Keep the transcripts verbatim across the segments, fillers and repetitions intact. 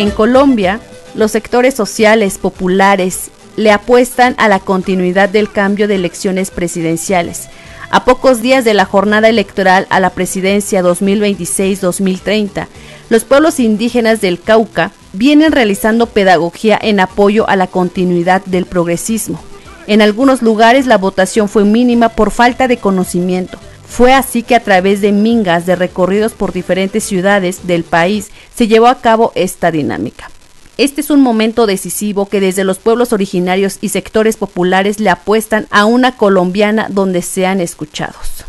En Colombia, los sectores sociales, populares, le apuestan a la continuidad del cambio de elecciones presidenciales. A pocos días de la jornada electoral a la presidencia dos mil veintiséis dos mil treinta, los pueblos indígenas del Cauca vienen realizando pedagogía en apoyo a la continuidad del progresismo. En algunos lugares la votación fue mínima por falta de conocimiento. Fue así que a través de mingas de recorridos por diferentes ciudades del país se llevó a cabo esta dinámica. Este es un momento decisivo que desde los pueblos originarios y sectores populares le apuestan a una colombiana donde sean escuchados.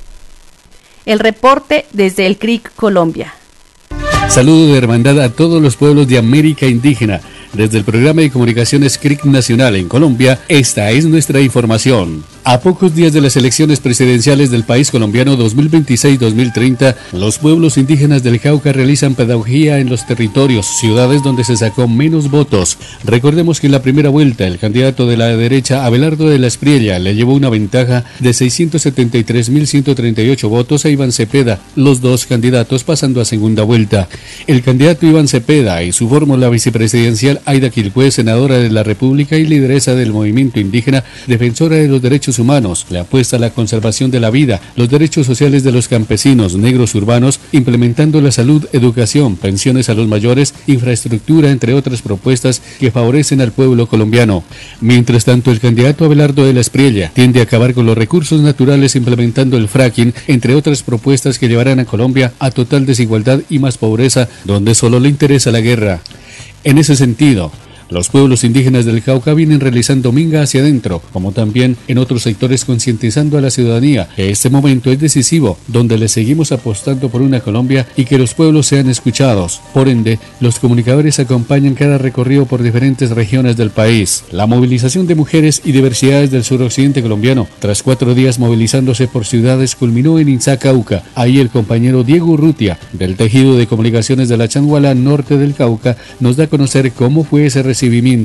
El reporte desde el C R I C Colombia. Saludo de hermandad a todos los pueblos de América Indígena. Desde el programa de comunicaciones C R I C Nacional en Colombia, esta es nuestra información. A pocos días de las elecciones presidenciales del país colombiano dos mil veintiséis dos mil treinta, los pueblos indígenas del Cauca realizan pedagogía en los territorios, ciudades donde se sacó menos votos. Recordemos que en la primera vuelta, el candidato de la derecha, Abelardo de la Espriella, le llevó una ventaja de seiscientos setenta y tres mil ciento treinta y ocho votos a Iván Cepeda, los dos candidatos pasando a segunda vuelta. El candidato Iván Cepeda y su fórmula vicepresidencial Aida Quilpué, senadora de la República y lideresa del movimiento indígena, defensora de los derechos humanos, le apuesta a la conservación de la vida, los derechos sociales de los campesinos, negros urbanos, implementando la salud, educación, pensiones a los mayores, infraestructura, entre otras propuestas que favorecen al pueblo colombiano. Mientras tanto, el candidato Abelardo de la Espriella tiende a acabar con los recursos naturales implementando el fracking, entre otras propuestas que llevarán a Colombia a total desigualdad y más pobreza, donde solo le interesa la guerra. En ese sentido, los pueblos indígenas del Cauca vienen realizando minga hacia adentro, como también en otros sectores concientizando a la ciudadanía que este momento es decisivo, donde le seguimos apostando por una Colombia y que los pueblos sean escuchados. Por ende, los comunicadores acompañan cada recorrido por diferentes regiones del país. La movilización de mujeres y diversidades del suroccidente colombiano, tras cuatro días movilizándose por ciudades, culminó en Inzá, Cauca. Ahí el compañero Diego Urrutia, del Tejido de Comunicaciones de la Changuala Norte del Cauca, nos da a conocer cómo fue ese recibimiento.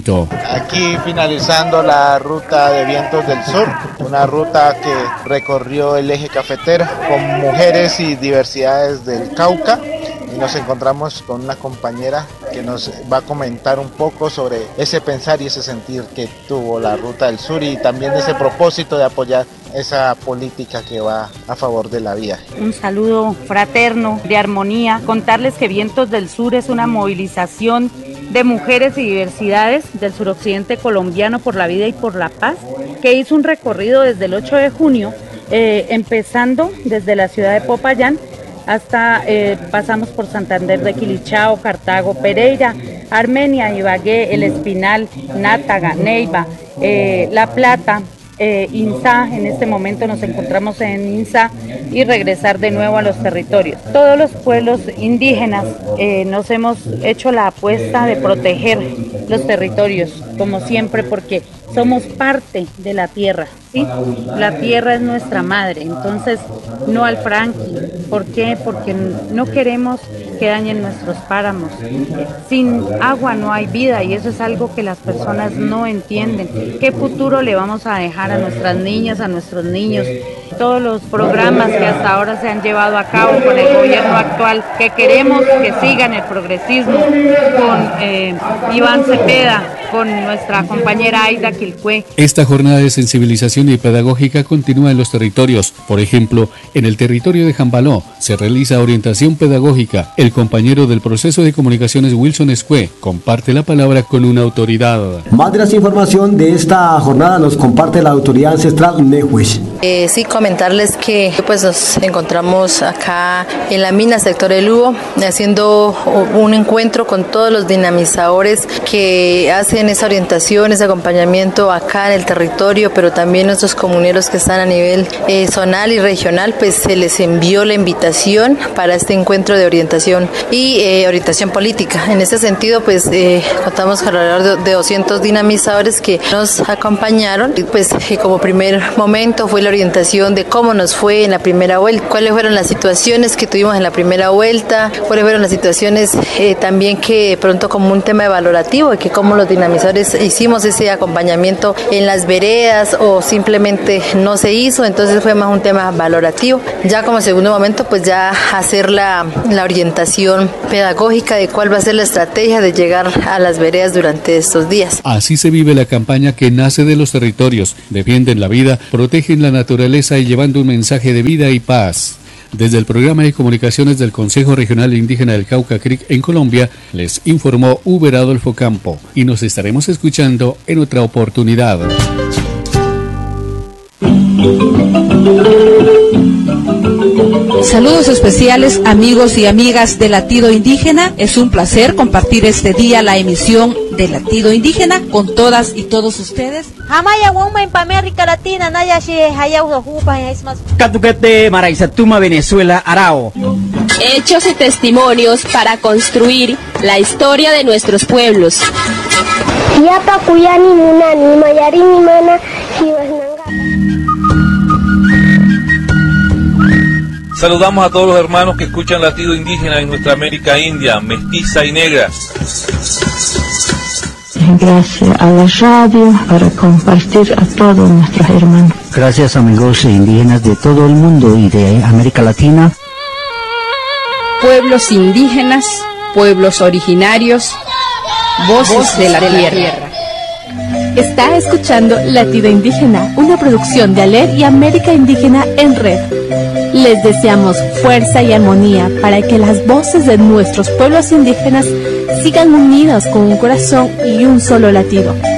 Aquí finalizando la ruta de Vientos del Sur, una ruta que recorrió el eje cafetero con mujeres y diversidades del Cauca, y nos encontramos con una compañera que nos va a comentar un poco sobre ese pensar y ese sentir que tuvo la ruta del sur y también ese propósito de apoyar esa política que va a favor de la vida. Un saludo fraterno, de armonía, contarles que Vientos del Sur es una movilización de mujeres y diversidades del suroccidente colombiano por la vida y por la paz, que hizo un recorrido desde el ocho de junio, eh, empezando desde la ciudad de Popayán hasta eh, pasamos por Santander de Quilichao, Cartago, Pereira, Armenia, Ibagué, El Espinal, Nátaga, Neiva, eh, La Plata, eh, Inzá. En este momento nos encontramos en Inzá y regresar de nuevo a los territorios. Todos los pueblos indígenas eh, nos hemos hecho la apuesta de proteger los territorios, como siempre, porque somos parte de la tierra, ¿sí? La tierra es nuestra madre, entonces no al franqui. ¿Por qué? Porque no queremos que dañen nuestros páramos. Sin agua no hay vida y eso es algo que las personas no entienden. ¿Qué futuro le vamos a dejar a nuestras niñas, a nuestros niños? Todos los programas que hasta ahora se han llevado a cabo con el gobierno actual, que queremos que sigan el progresismo con eh, Iván Cepeda, con nuestra compañera Aida Quilpué. Esta jornada de sensibilización y pedagógica continúa en los territorios. Por ejemplo, en el territorio de Jambaló se realiza orientación pedagógica. El compañero del proceso de comunicaciones Wilson Escue comparte la palabra con una autoridad. Más de la información de esta jornada nos comparte la autoridad ancestral Nehues. Eh, sí, comentarles que pues nos encontramos acá en la mina sector El Hugo haciendo un encuentro con todos los dinamizadores que hacen esa orientación, ese acompañamiento acá en el territorio, pero también nuestros comuneros que están a nivel eh, zonal y regional, pues se les envió la invitación para este encuentro de orientación y eh, orientación política. En ese sentido, pues eh, contamos con alrededor de doscientos dinamizadores que nos acompañaron y pues eh, como primer momento fue la orientación de cómo nos fue en la primera vuelta, cuáles fueron las situaciones que tuvimos en la primera vuelta, cuáles fueron las situaciones eh, también que de pronto como un tema evaluativo, y que cómo los dinamizadores hicimos ese acompañamiento en las veredas o simplemente no se hizo. Entonces fue más un tema valorativo. Ya como segundo momento, pues ya hacer la, la orientación pedagógica de cuál va a ser la estrategia de llegar a las veredas durante estos días. Así se vive la campaña que nace de los territorios, defienden la vida, protegen la naturaleza y llevando un mensaje de vida y paz. Desde el programa de comunicaciones del Consejo Regional Indígena del Cauca C R I C en Colombia, les informó Uber Adolfo Campo, y nos estaremos escuchando en otra oportunidad. Saludos especiales, amigos y amigas de Latido Indígena. Es un placer compartir este día la emisión de Latido Indígena con todas y todos ustedes. América Latina, Catuquete, Maraizatuma, Venezuela, Arao. Hechos y testimonios para construir la historia de nuestros pueblos. Saludamos a todos los hermanos que escuchan Latido Indígena en nuestra América India, mestiza y negra. Gracias a la radio para compartir a todos nuestros hermanos. Gracias, amigos indígenas de todo el mundo y de América Latina. Pueblos indígenas, pueblos originarios, voces, voces de la, de tierra. la tierra. Está escuchando Latido Indígena, una producción de ALER y América Indígena en Red. Les deseamos fuerza y armonía para que las voces de nuestros pueblos indígenas sigan unidas con un corazón y un solo latido.